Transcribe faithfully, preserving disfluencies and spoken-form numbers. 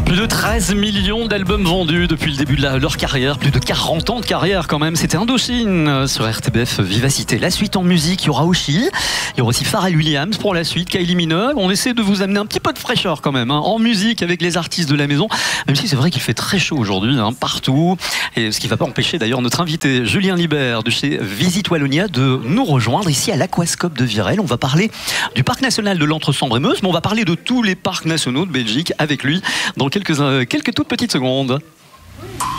Plus de treize millions d'albums vendus depuis le début de la, leur carrière, plus de quarante ans de carrière quand même. C'était Indochine sur R T B F Vivacité. La suite en musique, il y aura Oshi, il y aura aussi Pharrell Williams pour la suite, Kylie Minogue. On essaie de vous amener un petit peu de fraîcheur quand même, hein, en musique avec les artistes de la maison. Même si c'est vrai qu'il fait très chaud aujourd'hui, hein, partout. Et ce qui ne va pas empêcher d'ailleurs notre invité Julien Libert de chez Visit Wallonia de nous rejoindre ici à l'Aquascope de Virel. On va parler du parc national de l'Entre-Sambre-et-Meuse, mais on va parler de tous les parcs nationaux de Belgique avec lui dans quelques, euh, quelques toutes petites secondes.